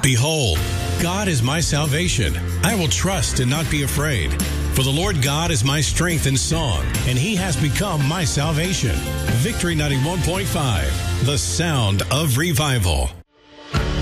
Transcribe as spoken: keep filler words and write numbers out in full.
Behold, God is my salvation. I will trust and not be afraid. For the Lord God is my strength and song, and he has become my salvation. Victory ninety-one point five, the sound of revival.